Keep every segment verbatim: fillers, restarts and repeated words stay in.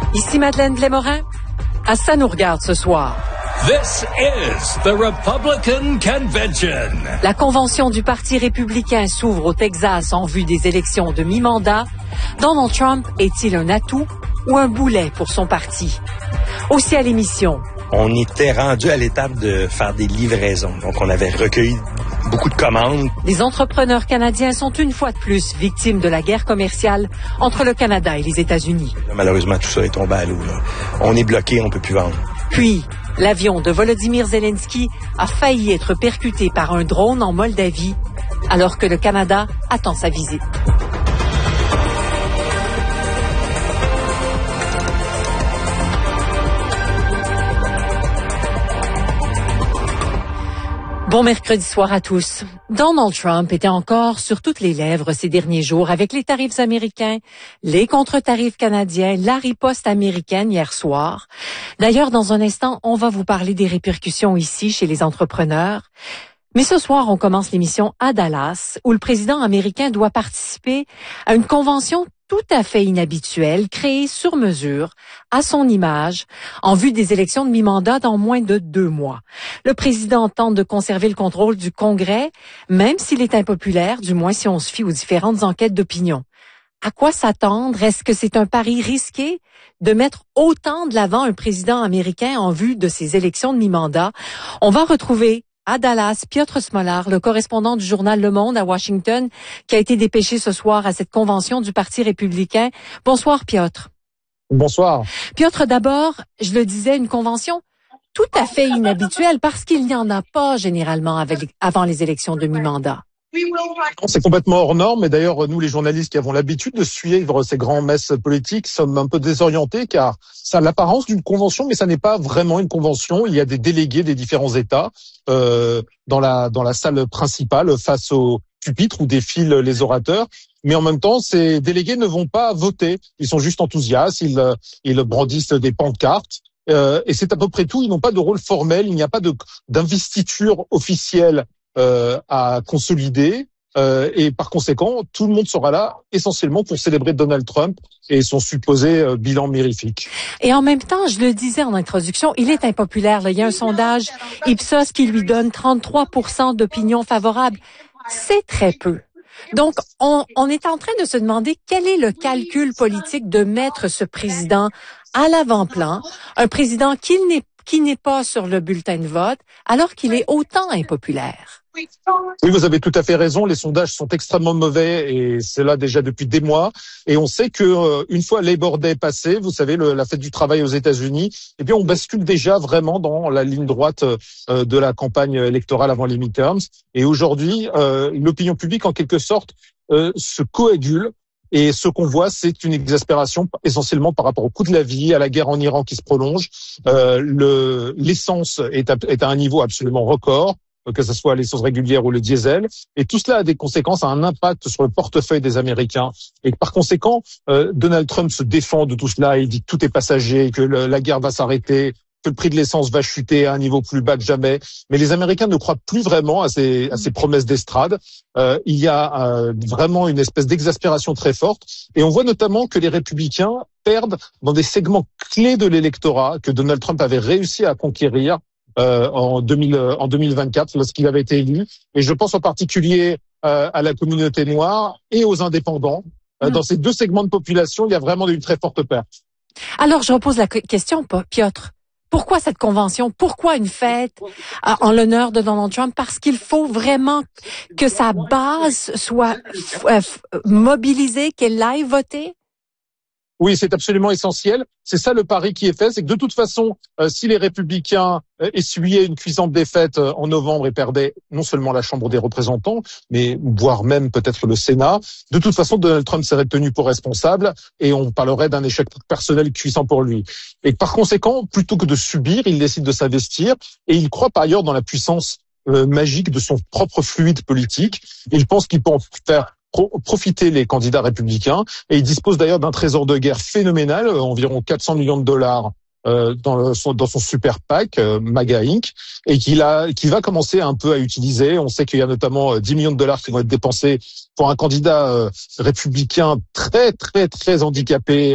Ici Madeleine Blais-Morin. À ça nous regarde ce soir. This is the Republican Convention. La convention du Parti républicain s'ouvre au Texas en vue des élections de mi-mandat. Donald Trump est-il un atout ou un boulet pour son parti? Aussi à l'émission. On était rendu à l'étape de faire des livraisons. Donc, on avait recueilli beaucoup de commandes. Les entrepreneurs canadiens sont une fois de plus victimes de la guerre commerciale entre le Canada et les États-Unis. Malheureusement, tout ça est tombé à l'eau. Là. On est bloqué, on ne peut plus vendre. Puis, l'avion de Volodymyr Zelensky a failli être percuté par un drone en Moldavie, alors que le Canada attend sa visite. Bon mercredi soir à tous. Donald Trump était encore sur toutes les lèvres ces derniers jours avec les tarifs américains, les contre-tarifs canadiens, la riposte américaine hier soir. D'ailleurs, dans un instant, on va vous parler des répercussions ici chez les entrepreneurs. Mais ce soir, on commence l'émission à Dallas, où le président américain doit participer à une convention tout à fait inhabituelle, créée sur mesure, à son image, en vue des élections de mi-mandat dans moins de deux mois. Le président tente de conserver le contrôle du Congrès, même s'il est impopulaire, du moins si on se fie aux différentes enquêtes d'opinion. À quoi s'attendre? Est-ce que c'est un pari risqué de mettre autant de l'avant un président américain en vue de ces élections de mi-mandat? On va retrouver à Dallas, Piotr Smolar, le correspondant du journal Le Monde à Washington, qui a été dépêché ce soir à cette convention du Parti républicain. Bonsoir, Piotr. Bonsoir. Piotr, d'abord, je le disais, une convention tout à fait inhabituelle parce qu'il n'y en a pas généralement avec, avant les élections de mi-mandat. C'est complètement hors norme, et d'ailleurs, nous, les journalistes qui avons l'habitude de suivre ces grands messes politiques, sommes un peu désorientés, car ça a l'apparence d'une convention, mais ça n'est pas vraiment une convention. Il y a des délégués des différents États euh, dans la dans la salle principale, face au pupitre où défilent les orateurs. Mais en même temps, ces délégués ne vont pas voter. Ils sont juste enthousiastes, ils, ils brandissent des pancartes. Euh, et c'est à peu près tout. Ils n'ont pas de rôle formel. Il n'y a pas de d'investiture officielle Euh, à consolider euh, et par conséquent tout le monde sera là essentiellement pour célébrer Donald Trump et son supposé euh, bilan mirifique. Et en même temps, je le disais en introduction, il est impopulaire. Là. Il y a un sondage Ipsos qui lui donne trente-trois pour cent d'opinion favorable. C'est très peu. Donc, on, on est en train de se demander quel est le calcul politique de mettre ce président à l'avant-plan, un président qui n'est qui n'est pas sur le bulletin de vote, alors qu'il est autant impopulaire. Oui, vous avez tout à fait raison. Les sondages sont extrêmement mauvais et c'est là déjà depuis des mois. Et on sait que euh, une fois Labor Day passé, vous savez, le, la fête du travail aux États-Unis, eh bien, on bascule déjà vraiment dans la ligne droite euh, de la campagne électorale avant les midterms. Et aujourd'hui, euh, l'opinion publique, en quelque sorte, euh, se coagule. Et ce qu'on voit, c'est une exaspération essentiellement par rapport au coût de la vie, à la guerre en Iran qui se prolonge. Euh, le, l'essence est à, est à un niveau absolument record, que ce soit l'essence régulière ou le diesel. Et tout cela a des conséquences, a un impact sur le portefeuille des Américains. Et par conséquent, euh, Donald Trump se défend de tout cela. Il dit que tout est passager, que le, la guerre va s'arrêter, que le prix de l'essence va chuter à un niveau plus bas que jamais. Mais les Américains ne croient plus vraiment à ces, à ces promesses d'estrade. Euh, il y a euh, vraiment une espèce d'exaspération très forte. Et on voit notamment que les républicains perdent dans des segments clés de l'électorat que Donald Trump avait réussi à conquérir euh, en, deux mille, en deux mille vingt-quatre lorsqu'il avait été élu. Et je pense en particulier euh, à la communauté noire et aux indépendants. Euh, mmh. Dans ces deux segments de population, il y a vraiment une très forte perte. Alors, je repose la question, Piotr. Pourquoi cette convention? Pourquoi une fête euh, en l'honneur de Donald Trump? Parce qu'il faut vraiment que sa base soit f- f- mobilisée, qu'elle aille voter? Oui, c'est absolument essentiel. C'est ça le pari qui est fait, c'est que de toute façon, euh, si les Républicains euh, essuyaient une cuisante défaite euh, en novembre et perdaient non seulement la Chambre des représentants, mais voire même peut-être le Sénat, de toute façon, Donald Trump serait tenu pour responsable et on parlerait d'un échec personnel cuisant pour lui. Et par conséquent, plutôt que de subir, il décide de s'investir et il croit par ailleurs dans la puissance euh, magique de son propre fluide politique. Il pense qu'il peut en faire profiter les candidats républicains et il dispose d'ailleurs d'un trésor de guerre phénoménal, environ quatre cents millions de dollars euh, dans, le, son, dans son super PAC, euh, MAGA Incorporated, et qu'il a, qu'il va commencer un peu à utiliser. On sait qu'il y a notamment dix millions de dollars qui vont être dépensés pour un candidat euh, républicain très très très handicapé, euh,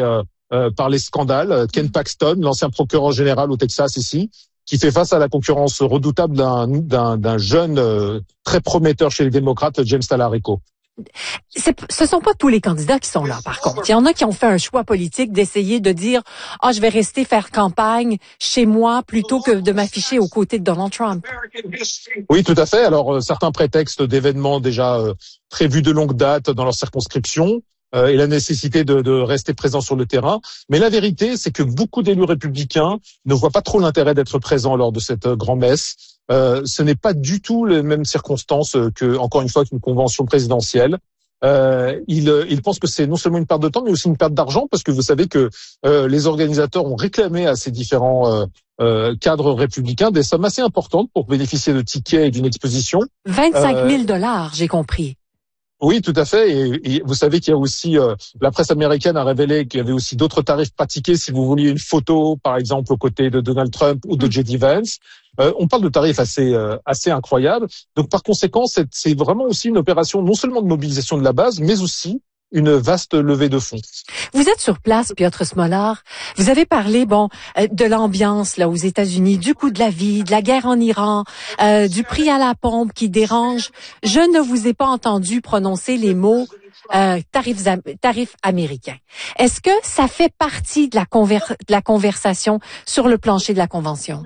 euh, par les scandales. Ken Paxton, l'ancien procureur général au Texas ici, qui fait face à la concurrence redoutable d'un, d'un, d'un jeune euh, très prometteur chez les démocrates, James Talarico. C'est, ce sont pas tous les candidats qui sont là, par contre. Il y en a qui ont fait un choix politique d'essayer de dire « Ah, je vais rester faire campagne chez moi plutôt que de m'afficher aux côtés de Donald Trump. » Oui, tout à fait. Alors, euh, certains prétextes d'événements déjà euh, prévus de longue date dans leur circonscription euh, et la nécessité de, de rester présent sur le terrain. Mais la vérité, c'est que beaucoup d'élus républicains ne voient pas trop l'intérêt d'être présents lors de cette euh, grand-messe. Euh, ce n'est pas du tout les mêmes circonstances que, encore une fois, qu'une convention présidentielle. Euh, il, il pense que c'est non seulement une perte de temps, mais aussi une perte d'argent, parce que vous savez que euh, les organisateurs ont réclamé à ces différents euh, euh, cadres républicains des sommes assez importantes pour bénéficier de tickets et d'une exposition. vingt-cinq mille dollars, j'ai compris. Oui, tout à fait. Et, et vous savez qu'il y a aussi, euh, la presse américaine a révélé qu'il y avait aussi d'autres tarifs pratiqués si vous vouliez une photo, par exemple, aux côtés de Donald Trump ou de J D Vance. Euh, on parle de tarifs assez euh, assez incroyables. Donc, par conséquent, c'est, c'est vraiment aussi une opération non seulement de mobilisation de la base, mais aussi une vaste levée de fonds. Vous êtes sur place, Piotr Smolar. Vous avez parlé, bon, euh, de l'ambiance là aux États-Unis, du coût de la vie, de la guerre en Iran, euh, du prix à la pompe qui dérange. Je ne vous ai pas entendu prononcer les mots euh, tarifs, am- tarifs américains. Est-ce que ça fait partie de la, conver- de la conversation sur le plancher de la convention?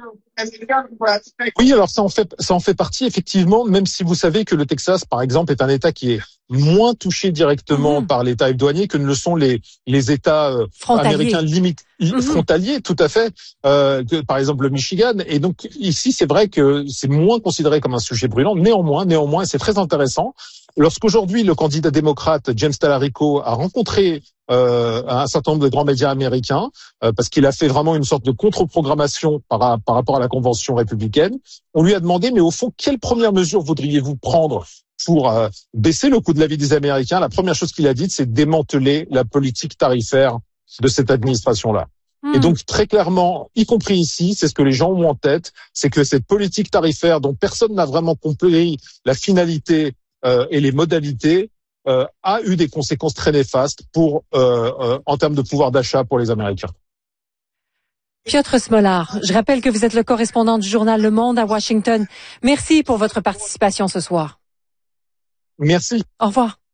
Oui, alors ça en fait ça en fait partie effectivement, même si vous savez que le Texas, par exemple, est un État qui est moins touché directement mmh. par les tarifs douaniers que ne le sont les les États euh, américains limites mmh. frontaliers, tout à fait. Euh, que, par exemple le Michigan. Et donc ici, c'est vrai que c'est moins considéré comme un sujet brûlant. Néanmoins, néanmoins, c'est très intéressant. Lorsqu'aujourd'hui le candidat démocrate James Talarico a rencontré euh, un certain nombre de grands médias américains, euh, parce qu'il a fait vraiment une sorte de contre-programmation par, par rapport à la convention républicaine, on lui a demandé, mais au fond, quelles premières mesures voudriez-vous prendre pour euh, baisser le coût de la vie des Américains? La première chose qu'il a dite, c'est démanteler la politique tarifaire de cette administration-là. Mmh. Et donc, très clairement, y compris ici, c'est ce que les gens ont en tête, c'est que cette politique tarifaire dont personne n'a vraiment compris la finalité euh, et les modalités, Euh, a eu des conséquences très néfastes pour, euh, euh, en termes de pouvoir d'achat pour les Américains. Piotr Smolar, je rappelle que vous êtes le correspondant du journal Le Monde à Washington. Merci pour votre participation ce soir. Merci. Au revoir.